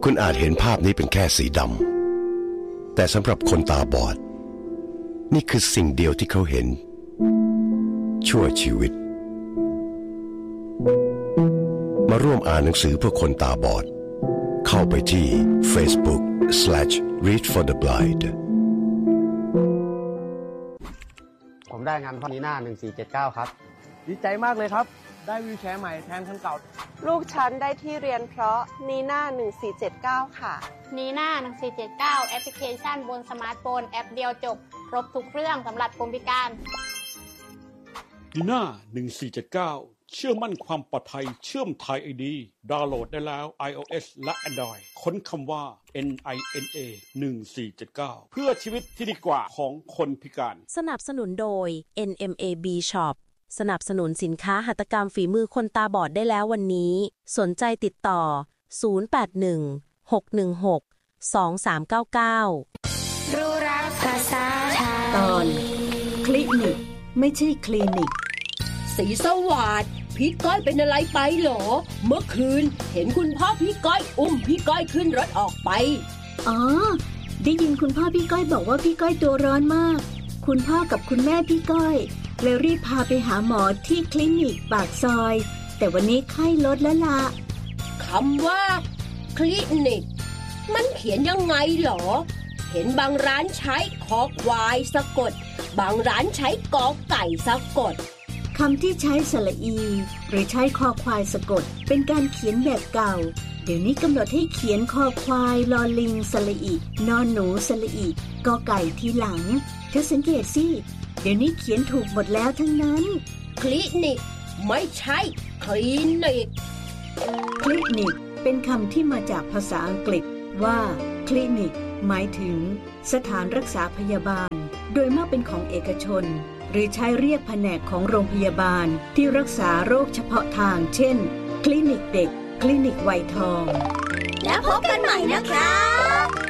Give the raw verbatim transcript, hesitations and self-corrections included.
คุณอาจเห็นภาพนี้เป็นแค่สีดำแต่สำหรับคนตาบอดนี่คือสิ่งเดียวที่เขาเห็นชั่วชีวิตมาร่วมอ่านหนังสือเพื่อคนตาบอดเข้าไปที่ Facebook slash read for the blind ผมได้งานพอนีน่าหนึ่งสี่เจ็ดเก้าครับดีใจมากเลยครับได้วีลแชร์ใหม่แทนคันเก่าลูกฉันได้ที่เรียนเพราะนีน่าหนึ่งสี่เจ็ดเก้าค่ะนีน่าหนึ่งสี่เจ็ดเก้าแอปพลิเคชันบนสมาร์ทโฟนแอปเดียวจบครบทุกเรื่องสำหรับคนพิการนีน่าหนึ่งสี่เจ็ดเก้าเชื่อมั่นความปลอดภัยเชื่อมไทย ไอ ดี ดาวน์โหลดได้แล้ว iOS และ Android ค้นคำว่า เอ็น ไอ เอ็น เอ หนึ่งสี่เจ็ดเก้า เพื่อชีวิตที่ดีกว่าของคนพิการสนับสนุนโดย เอ็น เอ็ม เอ บี Shop สนับสนุนสินค้าหัตถกรรมฝีมือคนตาบอดได้แล้ววันนี้สนใจติดต่อศูนย์ แปด หนึ่ง หก หนึ่ง หก สอง สาม เก้า เก้ารู้รักภาษาไทยตอนคลินิกไม่ใช่คลินิกสีสวัสดิ์พี่ก้อยเป็นอะไรไปหรอเมื่อคืนเห็นคุณพ่อพี่ก้อยอุ้มพี่ก้อยขึ้นรถออกไปอ๋อได้ยินคุณพ่อพี่ก้อยบอกว่าพี่ก้อยตัวร้อนมากคุณพ่อกับคุณแม่พี่ก้อยเลยรีบพาไปหาหมอที่คลินิกปากซอยแต่วันนี้ไข้ลดแล้วล่ะคำว่าคลินิกมันเขียนยังไงหรอเห็นบางร้านใช้คอควายสะกดบางร้านใช้กอไก่สะกดคำที่ใช้สระอีหรือใช้คอควายสะกดเป็นการเขียนแบบเก่าเดี๋ยวนี้กำหนดให้เขียนคอควายลอลิงสระอีนอนหนูสระอีกอไก่ทีหลังเธอสังเกตสิเดี๋ยวนี้เขียนถูกหมดแล้วทั้งนั้นคลินิกไม่ใช่คลินิกคลินิกเป็นคำที่มาจากภาษาอังกฤษว่าคลินิกหมายถึงสถานรักษาพยาบาลโดยเมื่อเป็นของเอกชนหรือใช้เรียกแผนกของโรงพยาบาลที่รักษาโรคเฉพาะทางเช่นคลินิกเด็กคลินิกวัยทองแล้วพบกันใหม่นะครับ